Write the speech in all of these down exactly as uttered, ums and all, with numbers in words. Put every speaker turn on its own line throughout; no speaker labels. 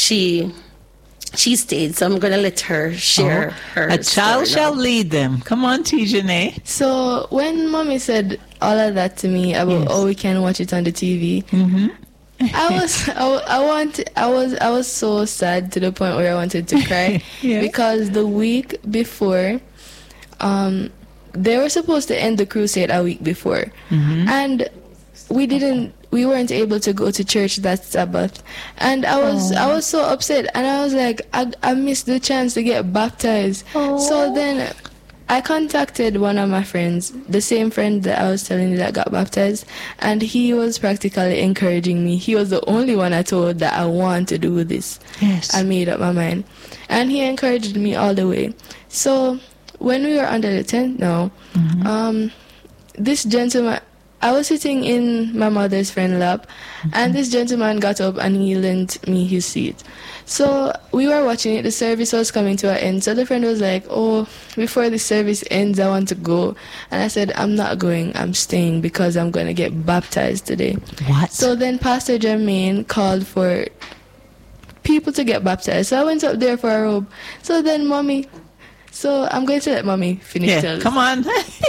she she stayed, so I'm gonna let her share
Oh,
her.
a child
story
shall
now.
lead them. Come on, Tijane.
So when mommy said all of that to me about,
Yes.
oh, we can watch it on the T V,
Mm-hmm.
I was I, wa- I want I was I was so sad to the point where I wanted to cry
Yeah.
because the week before, um, they were supposed to end the crusade a week before,
Mm-hmm.
and we didn't we weren't able to go to church that Sabbath, and I was I was so upset, and I was like, I, I missed the chance to get baptized. So then I contacted one of my friends, the same friend that I was telling you that got baptized, and he was practically encouraging me. He was the only one I told that I want to do this.
Yes.
I made up my mind, and he encouraged me all the way. So when we were under the tent now,
Mm-hmm.
um, this gentleman, I was sitting in my mother's friend lap, and this gentleman got up and he lent me his seat. So we were watching it. The service was coming to an end. So the friend was like, "Oh, before the service ends, I want to go." And I said, "I'm not going. I'm staying because I'm going to get baptized today."
What?
So then Pastor Jermaine called for people to get baptized. So I went up there for a robe. So then mommy, so I'm going to let mommy finish
yeah.
telling.
Come on.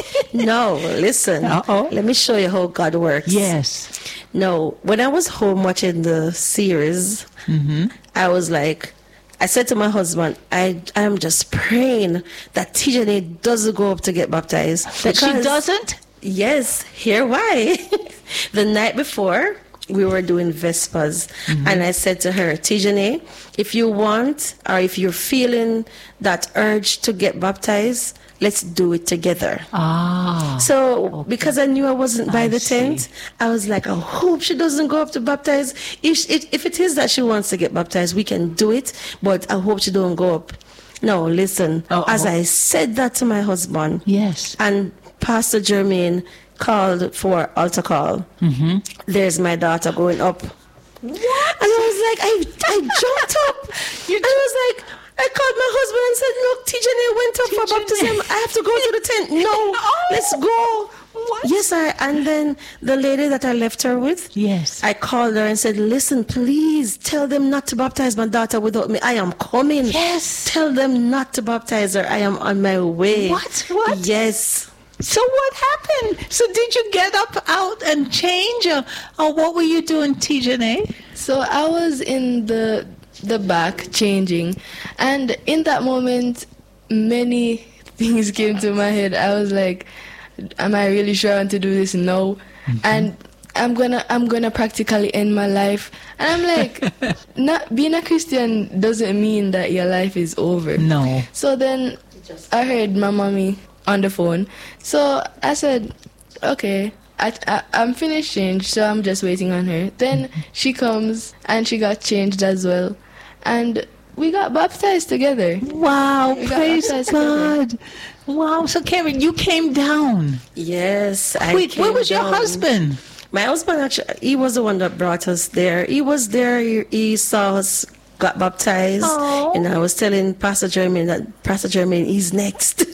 No, listen.
Uh-oh.
Let me show you how God works.
Yes.
No, when I was home watching the series,
Mm-hmm.
I was like, I said to my husband, I I'm just praying that Tijane doesn't go up to get baptized.
That she
Because-
doesn't?
Yes, here why. The night before, we were doing Vespers, and I said to her, Tijane, if you want, or if you're feeling that urge to get baptized, let's do it together.
Ah.
So, because I knew I wasn't by
I
the
see.
tent, I was like, I hope she doesn't go up to baptize. If, if, if it is that she wants to get baptized, we can do it, but I hope she don't go up. No, listen,
Uh-oh.
as I said that to my husband,
Yes.
and Pastor Jermaine called for altar call,
Mm-hmm.
there's my daughter going up. What? And I was like, I, I jumped up.
You
and I was like, I called my husband and said, look, Tijane went up for
Tijane.
baptism. I have to go to the tent. No,
Oh.
let's go.
What?
Yes, I. And then the lady that I left her with,
Yes.
I called her and said, listen, please tell them not to baptize my daughter without me. I am coming.
Yes.
Tell them not to baptize her. I am on my way.
What? What?
Yes.
So what happened? So did you get up out and change, or, or what were you doing, Tijane?
So I was in the the back changing, and in that moment, many things came to my head. I was like, "Am I really sure I want to do this? No." And I'm gonna I'm gonna practically end my life. And I'm like, not being a Christian doesn't mean that your life is over.
No.
So then I heard my mommy on the phone. So I said, okay, I, I, I'm finished change, so I'm just waiting on her. Then she comes and she got changed as well. And we got baptized together.
Wow,
We got
praise
baptized
God. Wow, so Karen, you came down.
Yes. I
Wait, where
came
was your
down.
husband?
My husband, actually, he was the one that brought us there. He was there. He, he saw us got baptized.
Oh.
And I was telling Pastor Jermaine that Pastor Jermaine is next.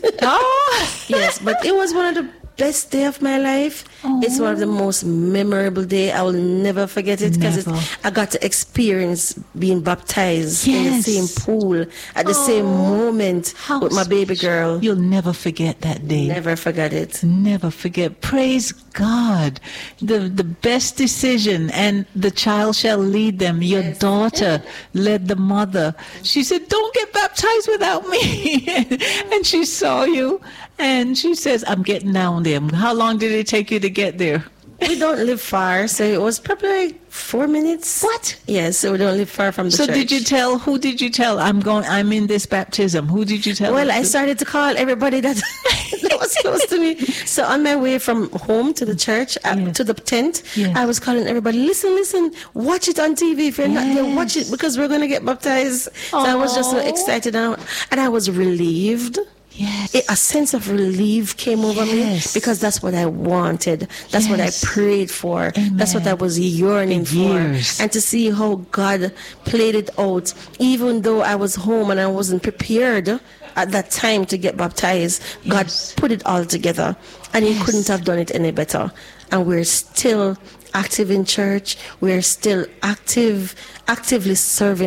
Oh.
Yes, but it was one of the best day of my life.
Oh.
It's one of the most memorable day. I will never forget it because
Never.
I got to experience being baptized in the
Yes.
same pool at the same moment
How
with my baby girl.
You'll never forget that day.
Never forget it.
Never forget. Praise God. The the best decision, and the child shall lead them. Your daughter led the mother. She said, don't get baptized without me. And she saw you, and she says, I'm getting down there. How long did it take you to get there?
We don't live far, so it was probably like four minutes.
What?
Yes, so we don't live far from the
So
church.
did you tell, who did you tell? I'm going, I'm in this baptism. Who did you tell?
Well,
it
I
to?
started to call everybody that, that was close to me. So on my way from home to the church, uh,
Yes.
to the tent,
Yes.
I was calling everybody, listen, listen, watch it on T V. If you're not there, watch it
Yes.
because we're going to get baptized. So I was just so
Aw.
excited and I, and I was relieved.
Yes.
It- a sense of relief came over me
Yes.
because that's what I wanted. That's what I
Yes.
prayed for. That's what I
Amen.
was yearning
For
for.
years.
And to see how God played it out, even though I was home and I wasn't prepared at that time to get baptized, God
Yes.
put it all together. And He
Yes.
couldn't have done it any better. And we're still active in church. We're still active, actively serving